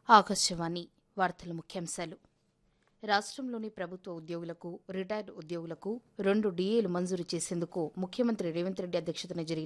ఆకాశవాణి వార్తల ముఖ్యాంశాలు. రాష్ట్రంలోని ప్రభుత్వ ఉద్యోగులకు, రిటైర్డ్ ఉద్యోగులకు 2 డీఏలు మంజూరు చేసేందుకు ముఖ్యమంత్రి రేవంత్ రెడ్డి అధ్యక్షతన జరిగిన